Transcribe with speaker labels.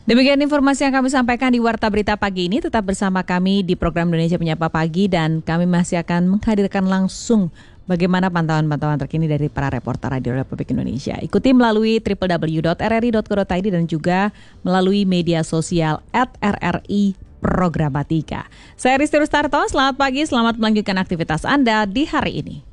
Speaker 1: Demikian informasi yang kami sampaikan di Warta Berita Pagi ini. Tetap bersama kami di program Indonesia Menyapa Pagi dan kami masih akan menghadirkan langsung bagaimana pantauan-pantauan terkini dari para reporter Radio Republik Indonesia. Ikuti melalui www.rri.co.id dan juga melalui media sosial @RRI Programatika. Saya Risti Rustarto, selamat pagi, selamat melanjutkan aktivitas Anda di hari ini.